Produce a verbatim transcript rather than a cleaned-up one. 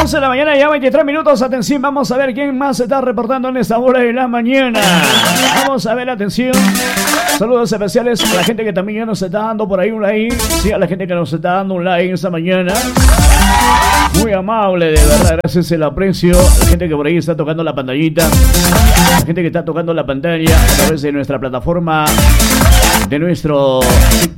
once de la mañana, ya veintitrés minutos. Atención, vamos a ver quién más se está reportando en esta hora de la mañana. Vamos a ver, atención. Saludos especiales a la gente que también ya nos está dando por ahí un like. Sí, a la gente que nos está dando un like esta mañana. Muy amable, de verdad, gracias, el aprecio. A la gente que por ahí está tocando la pantallita. A la gente que está tocando la pantalla a través de nuestra plataforma, de nuestro TikTok.